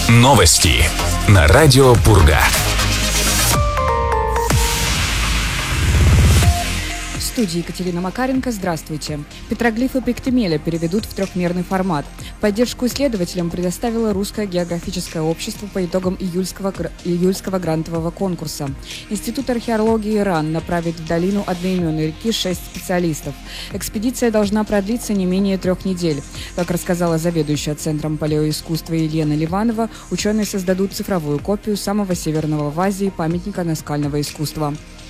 Новости на радио Пурга. В студии Екатерина Макаренко. Здравствуйте. Петроглифы Пиктемеля переведут в трехмерный формат. Поддержку исследователям предоставило Русское географическое общество по итогам июльского грантового конкурса. Институт археологии РАН направит в долину одноименной реки 6 специалистов. Экспедиция должна продлиться не менее 3 недель. Как рассказала заведующая Центром палеоискусства Елена Ливанова, ученые создадут цифровую копию самого северного в Азии памятника наскального искусства.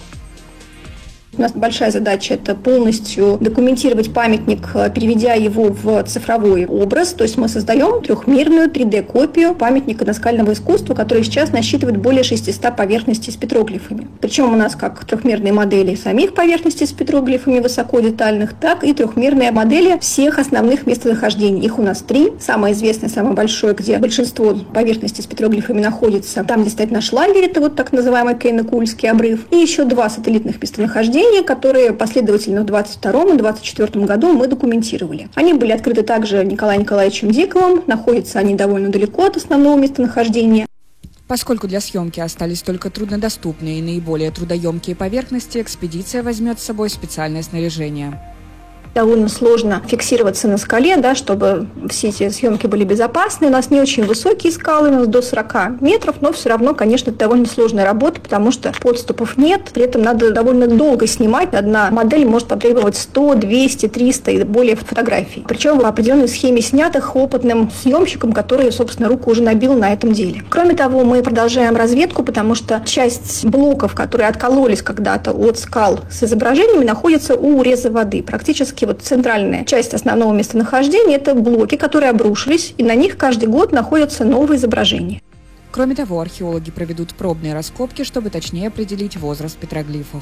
У нас большая задача – это полностью документировать памятник, переведя его в цифровой образ. То есть мы создаем трехмерную 3D-копию памятника наскального искусства, который сейчас насчитывает более 600 поверхностей с петроглифами. Причем у нас как трехмерные модели самих поверхностей с петроглифами высокодетальных, так и трехмерные модели всех основных местонахождений. Их у нас 3. Самое известное, самое большое, где большинство поверхностей с петроглифами находится, там, где стоит наш лагерь, это вот так называемый Кейно-Кульский обрыв. И еще 2 сателлитных местонахождения, которые последовательно в 2022 и 2024 году мы документировали. Они были открыты также Николаем Николаевичем Диковым, находятся они довольно далеко от основного местонахождения. Поскольку для съемки остались только труднодоступные и наиболее трудоемкие поверхности, экспедиция возьмет с собой специальное снаряжение. Довольно сложно фиксироваться на скале, чтобы все эти съемки были безопасны. У нас не очень высокие скалы, у нас до 40 метров, но все равно, конечно, это довольно сложная работа, потому что подступов нет. При этом надо довольно долго снимать. Одна модель может потребовать 100, 200, 300 и более фотографий. Причем в определенной схеме снятых опытным съемщиком, который, собственно, руку уже набил на этом деле. Кроме того, мы продолжаем разведку, потому что часть блоков, которые откололись когда-то от скал с изображениями, находится у уреза воды. Практически центральная часть основного местонахождения – это блоки, которые обрушились, и на них каждый год находятся новые изображения. Кроме того, археологи проведут пробные раскопки, чтобы точнее определить возраст петроглифов.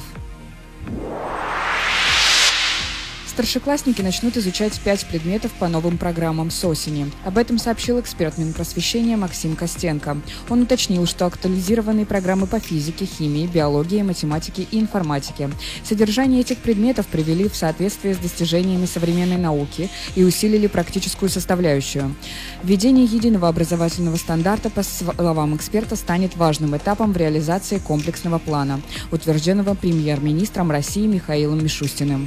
Старшеклассники начнут изучать 5 предметов по новым программам с осени. Об этом сообщил эксперт Минпросвещения Максим Костенко. Он уточнил, что актуализированные программы по физике, химии, биологии, математике и информатике. Содержание этих предметов привели в соответствие с достижениями современной науки и усилили практическую составляющую. Введение единого образовательного стандарта, по словам эксперта, станет важным этапом в реализации комплексного плана, утвержденного премьер-министром России Михаилом Мишустиным.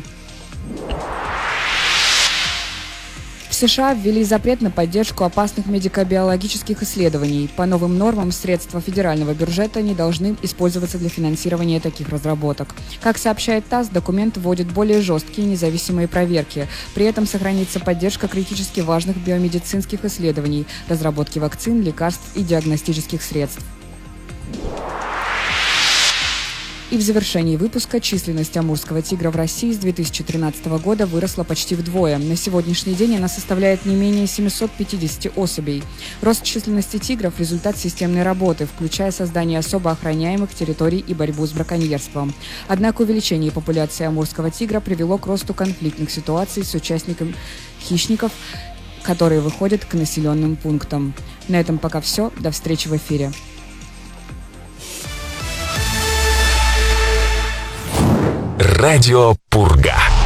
В США ввели запрет на поддержку опасных медико-биологических исследований. По новым нормам средства федерального бюджета не должны использоваться для финансирования таких разработок. Как сообщает ТАСС, документ вводит более жесткие независимые проверки. При этом сохранится поддержка критически важных биомедицинских исследований, разработки вакцин, лекарств и диагностических средств. И в завершении выпуска численность амурского тигра в России с 2013 года выросла почти вдвое. На сегодняшний день она составляет не менее 750 особей. Рост численности тигров – результат системной работы, включая создание особо охраняемых территорий и борьбу с браконьерством. Однако увеличение популяции амурского тигра привело к росту конфликтных ситуаций с участниками хищников, которые выходят к населенным пунктам. На этом пока все. До встречи в эфире. Радио Пурга.